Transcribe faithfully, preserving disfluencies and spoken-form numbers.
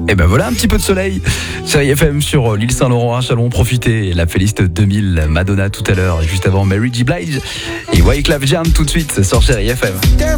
Et ben voilà, un petit peu de soleil. Chérie F M sur l'île Saint-Laurent à Chalon. Profitez, la playlist deux mille, Madonna tout à l'heure, et juste avant Mary J. Blige et Wyclef Jean tout de suite sur Chérie F M.